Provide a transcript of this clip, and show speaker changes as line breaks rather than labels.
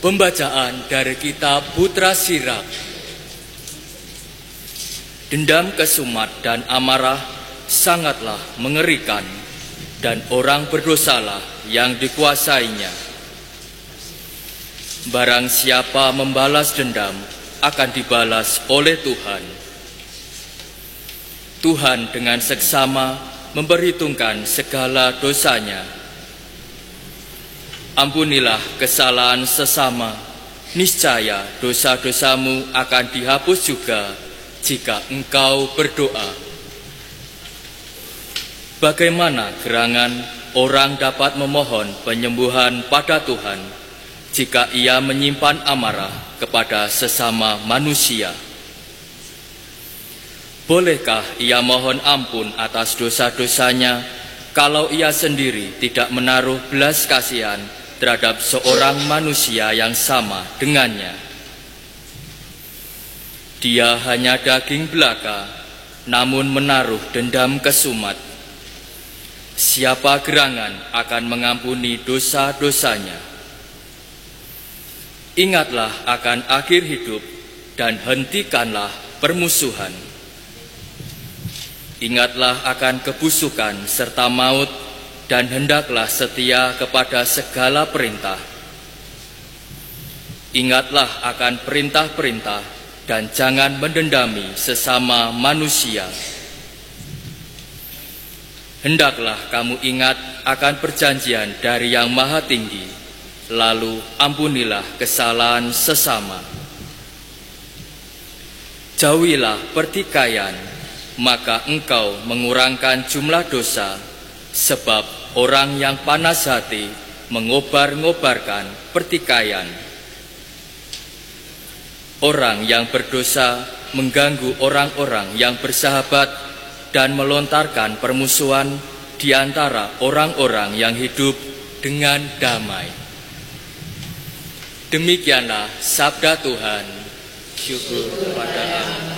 Pembacaan dari kitab Putra Sirak. Dendam, kesumat, dan amarah sangatlah mengerikan, dan orang berdosalah yang dikuasainya. Barang siapa membalas dendam akan dibalas oleh Tuhan. Tuhan dengan seksama memperhitungkan segala dosanya. Ampunilah kesalahan sesama, niscaya dosa-dosamu akan dihapus juga jika engkau berdoa. Bagaimana gerangan orang dapat memohon penyembuhan pada Tuhan jika ia menyimpan amarah kepada sesama manusia? Bolehkah ia mohon ampun atas dosa-dosanya kalau ia sendiri tidak menaruh belas kasihan terhadap seorang manusia yang sama dengannya? Dia hanya daging belaka, namun menaruh dendam kesumat. Siapa gerangan akan mengampuni dosa-dosanya? Ingatlah akan akhir hidup dan hentikanlah permusuhan. Ingatlah akan kebusukan serta maut, dan hendaklah setia kepada segala perintah. Ingatlah akan perintah-perintah, dan jangan mendendami sesama manusia. Hendaklah kamu ingat akan perjanjian dari Yang Maha Tinggi, lalu ampunilah kesalahan sesama. Jauhilah pertikaian, maka engkau mengurangkan jumlah dosa, sebab orang yang panas hati mengobar-ngobarkan pertikaian. Orang yang berdosa mengganggu orang-orang yang bersahabat dan melontarkan permusuhan di antara orang-orang yang hidup dengan damai. Demikianlah sabda Tuhan. Syukur kepada Allah.